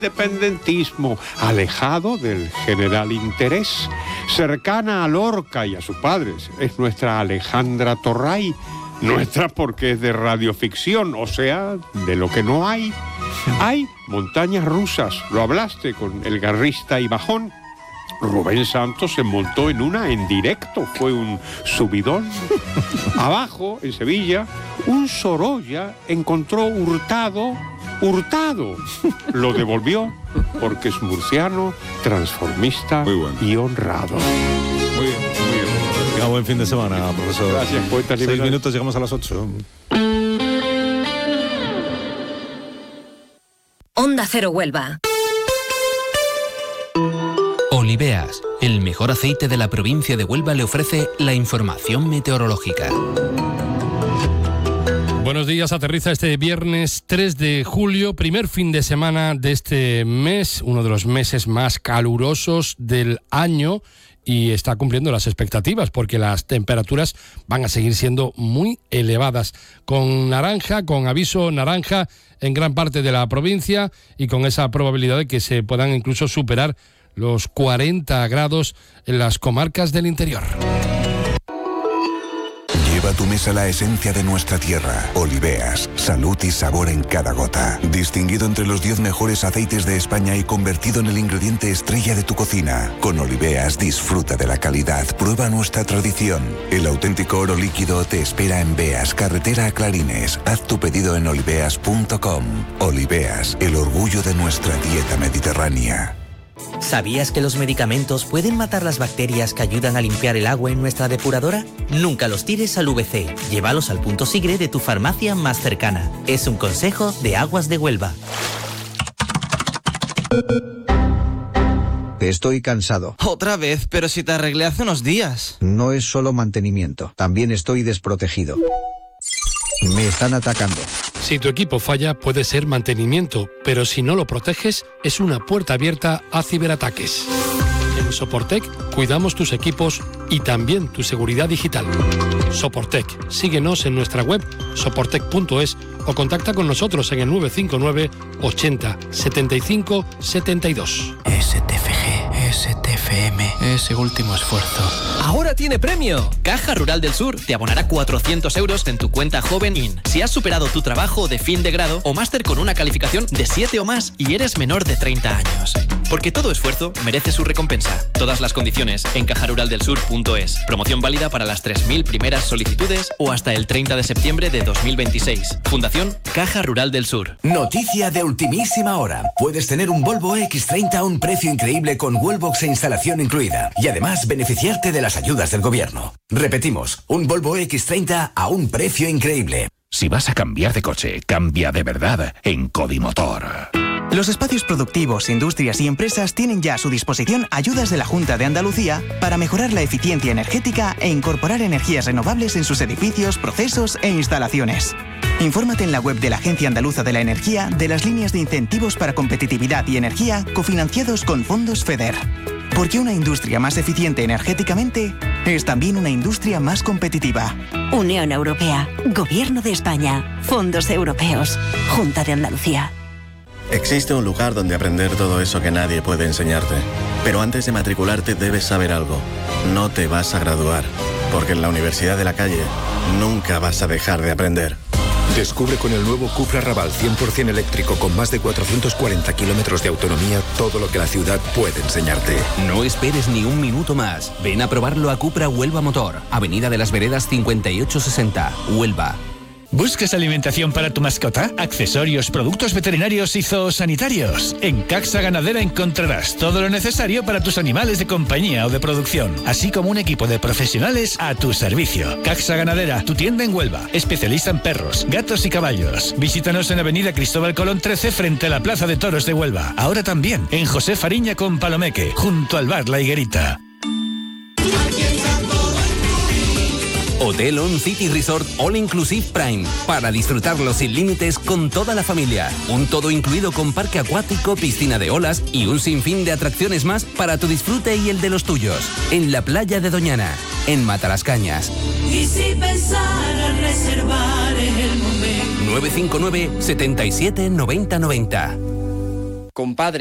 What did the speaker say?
Independentismo, alejado del general interés, cercana a Lorca y a sus padres, es nuestra Alejandra Torray, nuestra porque es de radioficción, o sea, de lo que no hay. Hay montañas rusas, lo hablaste con el guerrista y bajón. Rubén Santos se montó en una en directo, fue un subidón. Abajo, en Sevilla, un Sorolla encontró Hurtado, lo devolvió porque es murciano, transformista y honrado. Muy bien, muy bien. Tenga buen fin de semana, profesor. Gracias, poetas liberales. 6 minutos, llegamos a las 8. Onda Cero Huelva. Oliveas, el mejor aceite de la provincia de Huelva, le ofrece la información meteorológica. Buenos días, aterriza este viernes 3 de julio, primer fin de semana de este mes, uno de los meses más calurosos del año, y está cumpliendo las expectativas porque las temperaturas van a seguir siendo muy elevadas, con aviso naranja en gran parte de la provincia y con esa probabilidad de que se puedan incluso superar los 40 grados en las comarcas del interior. Lleva a tu mesa la esencia de nuestra tierra. Oliveas, salud y sabor en cada gota. Distinguido entre los 10 mejores aceites de España y convertido en el ingrediente estrella de tu cocina. Con Oliveas disfruta de la calidad, prueba nuestra tradición. El auténtico oro líquido te espera en Beas, carretera a Clarines. Haz tu pedido en oliveas.com. Oliveas, el orgullo de nuestra dieta mediterránea. ¿Sabías que los medicamentos pueden matar las bacterias que ayudan a limpiar el agua en nuestra depuradora? Nunca los tires al VC. Llévalos al punto Sigre de tu farmacia más cercana. Es un consejo de Aguas de Huelva. Estoy cansado. Otra vez, pero si te arreglé hace unos días. No es solo mantenimiento, también estoy desprotegido. Me están atacando. Si tu equipo falla, puede ser mantenimiento, pero si no lo proteges, es una puerta abierta a ciberataques. En Soportec cuidamos tus equipos y también tu seguridad digital. Soportec, síguenos en nuestra web soportec.es o contacta con nosotros en el 959 80 75 72. STFM, ese último esfuerzo. ¡Ahora tiene premio! Caja Rural del Sur te abonará 400 euros en tu cuenta Joven IN. Si has superado tu trabajo de fin de grado o máster con una calificación de 7 o más y eres menor de 30 años. Porque todo esfuerzo merece su recompensa. Todas las condiciones en cajaruraldelsur.es. Promoción válida para las 3.000 primeras solicitudes o hasta el 30 de septiembre de 2026. Fundación Caja Rural del Sur. Noticia de ultimísima hora. Puedes tener un Volvo X30 a un precio increíble con Wallbox e instalación incluida. Y además beneficiarte de las ayudas del gobierno. Repetimos, un Volvo X30 a un precio increíble. Si vas a cambiar de coche, cambia de verdad en Codimotor. Los espacios productivos, industrias y empresas tienen ya a su disposición ayudas de la Junta de Andalucía para mejorar la eficiencia energética e incorporar energías renovables en sus edificios, procesos e instalaciones. Infórmate en la web de la Agencia Andaluza de la Energía de las líneas de incentivos para competitividad y energía cofinanciados con fondos FEDER. Porque una industria más eficiente energéticamente es también una industria más competitiva. Unión Europea, Gobierno de España, Fondos Europeos, Junta de Andalucía. Existe un lugar donde aprender todo eso que nadie puede enseñarte. Pero antes de matricularte debes saber algo. No te vas a graduar, porque en la Universidad de la Calle nunca vas a dejar de aprender. Descubre con el nuevo Cupra Raval 100% eléctrico con más de 440 kilómetros de autonomía todo lo que la ciudad puede enseñarte. No esperes ni un minuto más. Ven a probarlo a Cupra Huelva Motor, Avenida de las Veredas 5860, Huelva. ¿Buscas alimentación para tu mascota? Accesorios, productos veterinarios y zoosanitarios. En Caxa Ganadera encontrarás todo lo necesario para tus animales de compañía o de producción, así como un equipo de profesionales a tu servicio. Caxa Ganadera, tu tienda en Huelva, especialista en perros, gatos y caballos. Visítanos en Avenida Cristóbal Colón 13 frente a la Plaza de Toros de Huelva. Ahora también en José Fariña con Palomeque, junto al bar La Higuerita. Hotel On City Resort All Inclusive Prime, para disfrutarlo sin límites con toda la familia. Un todo incluido con parque acuático, piscina de olas y un sinfín de atracciones más para tu disfrute y el de los tuyos. En la playa de Doñana, en Matalascañas. Y si pensara reservar en el momento. 959 77 90 90. compadre.